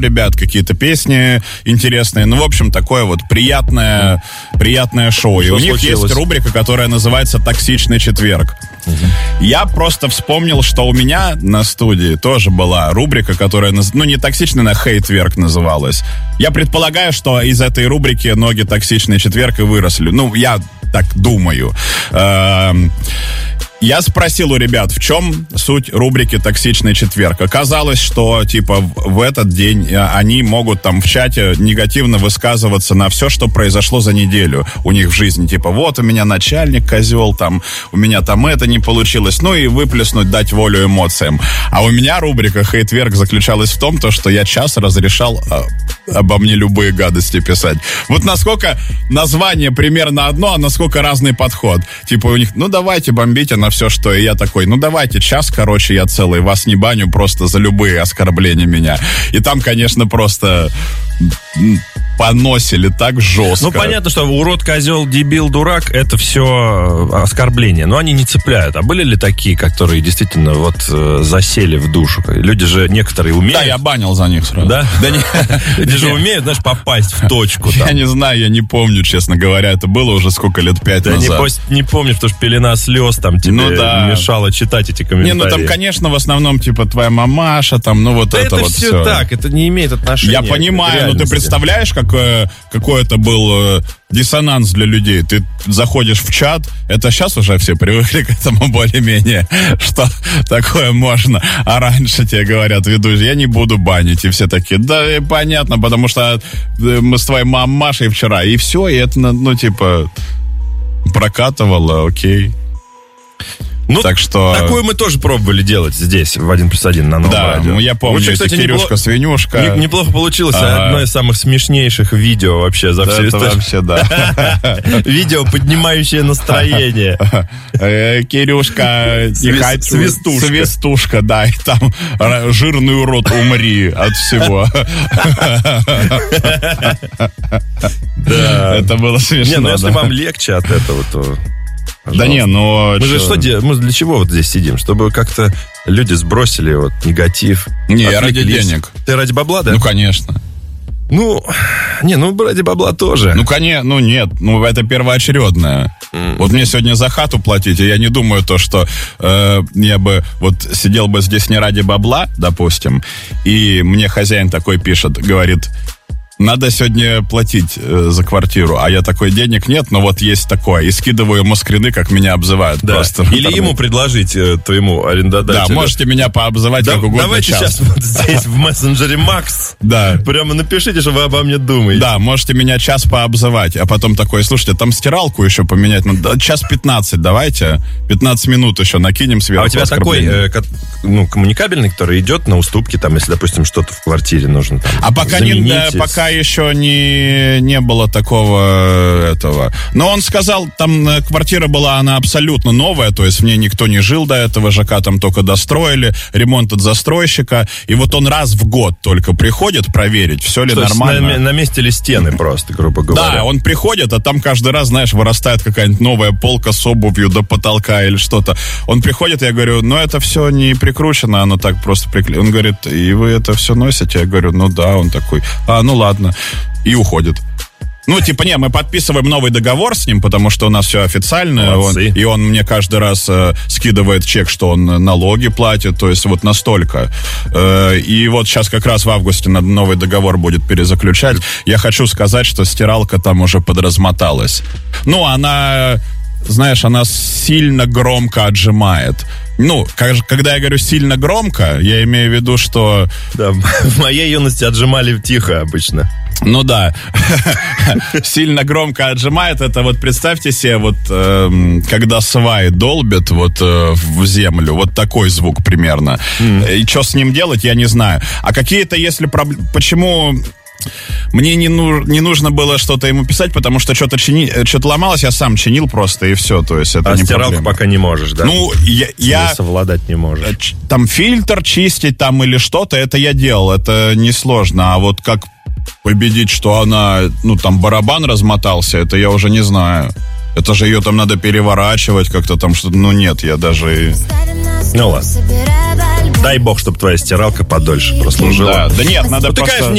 ребят, какие-то песни интересные. Ну, в общем, такое вот приятное шоу. И у них есть рубрика, которая называется «Токсичный четверг». Я просто вспомнил, что у меня на студии тоже была рубрика, которая, ну, не «Токсичный», а «Хейтверг» называлась. Я предполагаю, что из этой рубрики ноги «Токсичный четверг» и выросли. Ну, я так думаю. Я спросил у ребят, в чем суть рубрики «Токсичный четверг». Оказалось, что, типа, в этот день они могут там в чате негативно высказываться на все, что произошло за неделю у них в жизни. Типа, вот у меня начальник козел, там, у меня там это не получилось. Ну и выплеснуть, дать волю эмоциям. А у меня рубрика «Хейтверг» заключалась в том, что я час разрешал обо мне любые гадости писать. Вот насколько название примерно одно, а насколько разный подход. Типа у них, ну давайте бомбите на все, что... И я такой, ну давайте, час, короче, я целый, вас не баню просто за любые оскорбления меня. И там, конечно, просто поносили так жестко. Ну, понятно, что урод, козел, дебил, дурак, это все оскорбления. Но они не цепляют. А были ли такие, которые действительно вот засели в душу? Люди же некоторые умеют. Да, я банил за них сразу. Да? Люди же умеют, знаешь, попасть в точку. Я не знаю, я не помню, честно говоря. Это было уже сколько лет, 5 назад. Не помню, потому что пелена слез там тебе мешала читать эти комментарии. Не, ну там, конечно, в основном, типа, твоя мамаша, там, ну вот да это вот все. Так, это не имеет отношения. Я понимаю, но ты представляешь, какой это был диссонанс для людей. Ты заходишь в чат, это сейчас уже все привыкли к этому более-менее, что такое можно. А раньше тебе говорят, ведущий, я не буду банить. И все такие, да, понятно, потому что мы с твоей мамашей вчера. И все, и это, ну, типа, прокатывало, окей. Ну, так что... такое мы тоже пробовали делать здесь, в 1+1 на новом радио. Да, я помню, лучше, кстати, Кирюшка-свинюшка. Неплохо получилось. Одно из самых смешнейших видео вообще за всю историю. Вообще, да. Видео, поднимающее настроение. Кирюшка, свистушка, да, и там жирный урод, умри от всего. Да. Это было смешно. Не, ну если вам легче от этого, то... Пожалуйста. Да не, но... Мы же что делаем? Мы для чего вот здесь сидим? Чтобы как-то люди сбросили вот негатив. Не, я ради денег. Ты ради бабла, да? Ну, конечно. Ну, ради бабла тоже. Ну, конечно, нет, это первоочередное. Вот мне сегодня за хату платить, и я не думаю что я бы вот сидел бы здесь не ради бабла, допустим, и мне хозяин такой пишет, говорит... Надо сегодня платить за квартиру. А я такой, денег нет, но вот есть такое. И скидываю ему скрины, как меня обзывают. Да. Просто. Или ему предложить твоему арендодателю. Да, можете меня пообзывать как угодно. Давайте сейчас вот здесь в мессенджере Макс. Да. Прямо напишите, что вы обо мне думаете. Да, можете меня час пообзывать. А потом такой, слушайте, там стиралку еще поменять. Ну, час 15 давайте. 15 минут еще накинем сверху. А у тебя такой коммуникабельный, который идет на уступки, там, если, допустим, что-то в квартире нужно там, а пока пока еще не было такого этого. Но он сказал, там квартира была, она абсолютно новая, то есть в ней никто не жил до этого, ЖК там только достроили, ремонт от застройщика, и вот он раз в год только приходит проверить, все ли нормально. На месте ли стены просто, грубо говоря. Да, он приходит, а там каждый раз, знаешь, вырастает какая-нибудь новая полка с обувью до потолка или что-то. Он приходит, я говорю, это все не прикручено, оно так просто приклеено. Он говорит, и вы это все носите? Я говорю, да. Он такой, ну ладно. И уходит. Мы подписываем новый договор с ним, потому что у нас все официально. И он мне каждый раз скидывает чек, что он налоги платит, то есть вот настолько. И вот сейчас как раз в августе надо новый договор будет перезаключать. Я хочу сказать, что стиралка там уже подразмоталась. Она... Знаешь, она сильно громко отжимает. Когда я говорю сильно громко, я имею в виду, что... Да, в моей юности отжимали тихо обычно. Ну да, сильно громко отжимает. Это вот представьте себе, вот когда сваи долбят вот в землю, вот такой звук примерно. И что с ним делать, я не знаю. А какие-то, если почему... Мне не нужно было что-то ему писать, потому что что-то ломалось, я сам чинил просто, и все. То есть это не стиралку проблема. Пока не можешь, да? Я совладать не можешь. Там фильтр чистить там или что-то, это я делал, это несложно. А вот как победить, что она, там барабан размотался, это я уже не знаю. Это же ее там надо переворачивать как-то там что-то. Нет, я даже... Ну ладно. Дай бог, чтобы твоя стиралка подольше прослужила. Да нет, надо Ну, ты, просто... конечно,